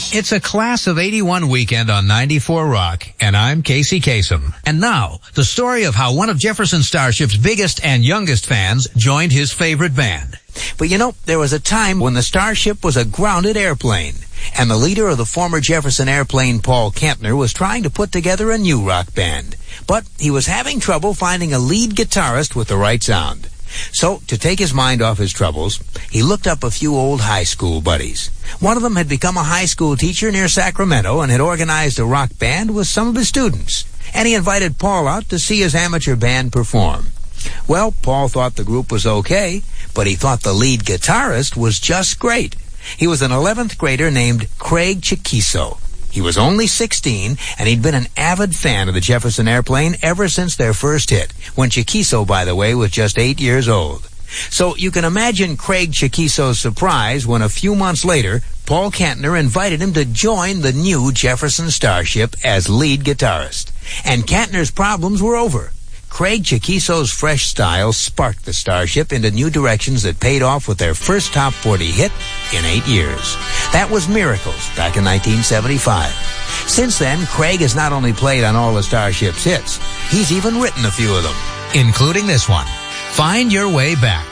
It's a Class of 81 weekend on 94 Rock, and I'm Casey Kasem. And now, the story of how one of Jefferson Starship's biggest and youngest fans joined his favorite band. But you know, there was a time when the Starship was a grounded airplane, and the leader of the former Jefferson Airplane, Paul Kantner, was trying to put together a new rock band. But he was having trouble finding a lead guitarist with the right sound. So, to take his mind off his troubles, he looked up a few old high school buddies. One of them had become a high school teacher near Sacramento and had organized a rock band with some of his students. And he invited Paul out to see his amateur band perform. Well, Paul thought the group was okay, but he thought the lead guitarist was just great. He was an 11th grader named Craig Chiquiso. He was only 16, and he'd been an avid fan of the Jefferson Airplane ever since their first hit, when Chiquiso, by the way, was just 8 years old. So you can imagine Craig Chiquiso's surprise when a few months later, Paul Kantner invited him to join the new Jefferson Starship as lead guitarist. And Kantner's problems were over. Craig Chiquiso's fresh style sparked the Starship into new directions that paid off with their first top 40 hit in 8 years. That was Miracles back in 1975. Since then, Craig has not only played on all the Starship's hits, he's even written a few of them, including this one, Find Your Way Back.